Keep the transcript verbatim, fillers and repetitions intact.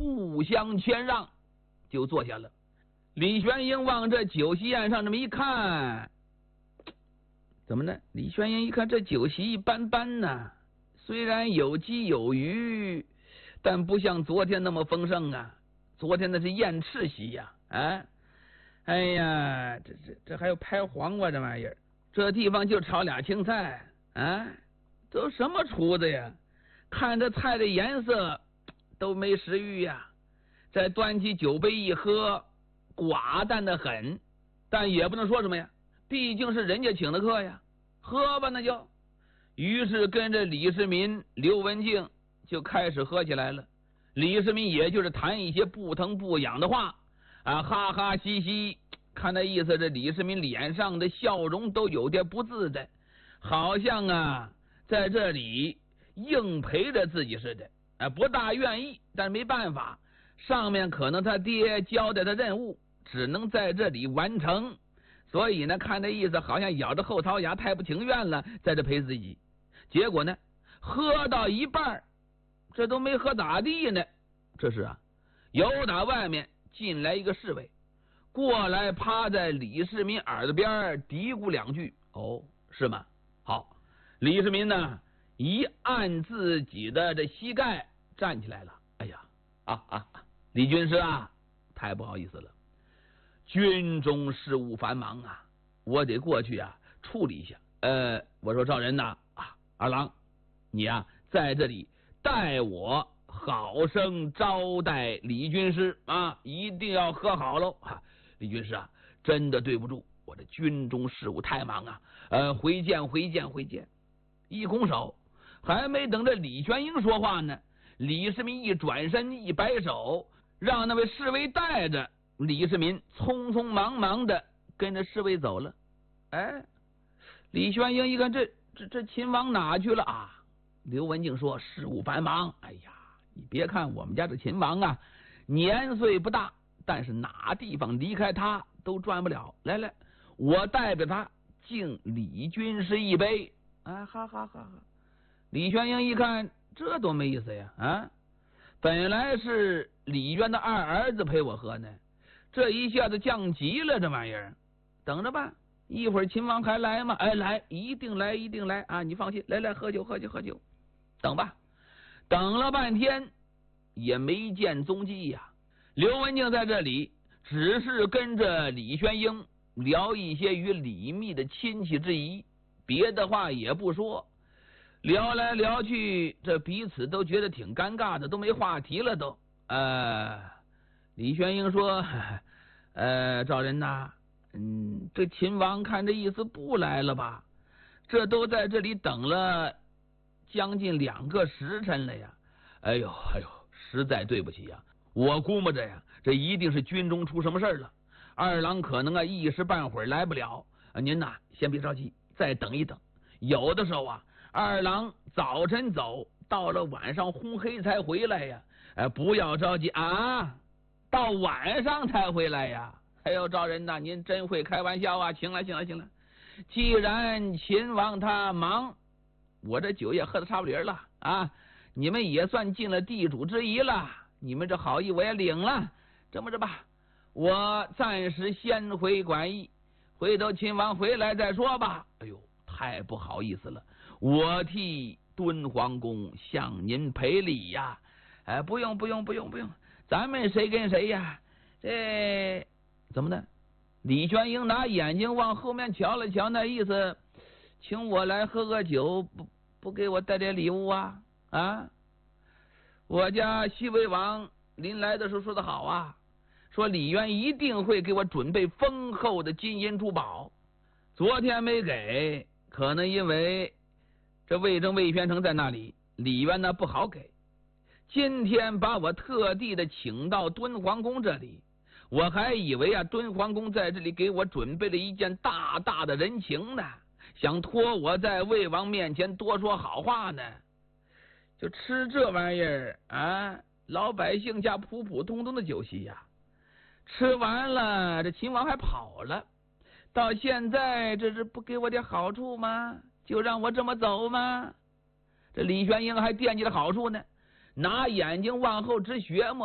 互相谦让，就坐下了。李玄英往这酒席宴上这么一看，怎么呢？李玄英一看这酒席一般般呢，虽然有鸡有鱼，但不像昨天那么丰盛啊。昨天那是燕翅席呀，啊，哎呀，这这这还有拍黄瓜这玩意儿，这地方就炒俩青菜啊，都什么厨子呀？看这菜的颜色都没食欲呀。再端起酒杯一喝，寡淡的很，但也不能说什么呀，毕竟是人家请的客呀，喝吧那就。于是跟着李世民、刘文静就开始喝起来了。李世民也就是谈一些不疼不痒的话啊，哈哈嘻嘻，看那意思，这李世民脸上的笑容都有点不自在，好像啊在这里硬陪着自己似的，啊，不大愿意，但没办法，上面可能他爹交代的任务只能在这里完成，所以呢，看这意思好像咬着后槽牙，太不情愿了，在这陪自己。结果呢，喝到一半，这都没喝咋地呢，这是啊，由打外面进来一个侍卫，过来趴在李世民耳朵边嘀咕两句。哦，是吗？好，李世民呢一按自己的这膝盖站起来了。哎呀啊啊，李军师啊，太不好意思了，军中事务繁忙啊，我得过去啊处理一下。呃，我说赵人呐，啊，二郎，你呀、啊、在这里代我好生招待李军师啊，一定要喝好喽。啊，李军师啊，真的对不住，我这军中事务太忙啊。呃，回见回见回见。一拱手，还没等着李玄英说话呢，李世民一转身一摆手，让那位侍卫带着李世民匆匆忙忙的跟着侍卫走了。哎，李玄英一看，这这这秦王哪去了啊？刘文静说事务繁忙。哎呀，你别看我们家这秦王啊年岁不大，但是哪地方离开他都转不了。来来，我代表他敬李军师一杯。啊，哈哈哈哈！李玄英一看，这多没意思呀！啊，本来是李渊的二儿子陪我喝呢，这一下子降级了，这玩意儿，等着吧，一会儿秦王还来吗？哎，来，一定来，一定来啊！你放心，来来，喝酒，喝酒，喝酒，等吧。等了半天也没见踪迹呀。刘文静在这里只是跟着李玄英聊一些与李密的亲戚之谊，别的话也不说，聊来聊去，这彼此都觉得挺尴尬的，都没话题了都。呃，李玄英说：“呃，赵人呐，嗯，这秦王看这意思不来了吧？这都在这里等了将近两个时辰了呀！哎呦哎呦，实在对不起呀，我估摸着呀，这一定是军中出什么事了。二郎可能啊一时半会儿来不了，啊、您呐先别着急。”再等一等，有的时候啊，二郎早晨走，到了晚上烘黑才回来呀。哎，不要着急啊，到晚上才回来呀。哎呦，赵人呐，您真会开玩笑啊！行了，行了，行了，既然秦王他忙，我这酒也喝得差不离了啊，你们也算尽了地主之谊了，你们这好意我也领了。这么着吧，我暂时先回馆驿。回头秦王回来再说吧。哎呦，太不好意思了，我替敦煌宫向您赔礼呀。哎，不用不用不用不用，咱们谁跟谁呀？这怎么的？李玄英拿眼睛往后面瞧了瞧，那意思请我来喝个酒，不不给我带点礼物啊？啊，我家西魏王临来的时候说的好啊，说李渊一定会给我准备丰厚的金银珠宝，昨天没给，可能因为这魏征魏宣城在那里，李渊呢不好给。今天把我特地的请到敦煌宫这里，我还以为啊敦煌宫在这里给我准备了一件大大的人情呢，想托我在魏王面前多说好话呢。就吃这玩意儿啊，老百姓家普普通通的酒席呀、啊。吃完了，这秦王还跑了，到现在这是不给我点好处吗？就让我这么走吗？这李玄英还惦记着好处呢，拿眼睛往后直学摸。